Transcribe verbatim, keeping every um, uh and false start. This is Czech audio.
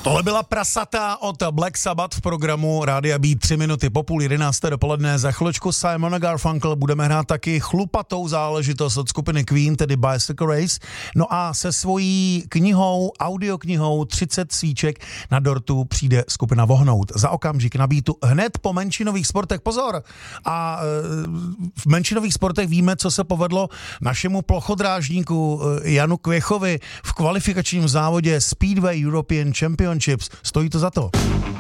Tohle byla Prasata od Black Sabbath v programu Rádia Beat tři minuty po půl jedenácté dopoledne. Za chvíličku Simon and Garfunkel budeme hrát taky chlupatou záležitost od skupiny Queen, tedy Bicycle Race. No a se svojí knihou, audioknihou třicet svíček na dortu přijde skupina Vohnout. Za okamžik na Beatu hned po menšinových sportech. Pozor! A v menšinových sportech víme, co se povedlo našemu plochodrážníku Janu Kvěchovi v kvalifikačním závodě Speedway European Championships. Stojí to za to.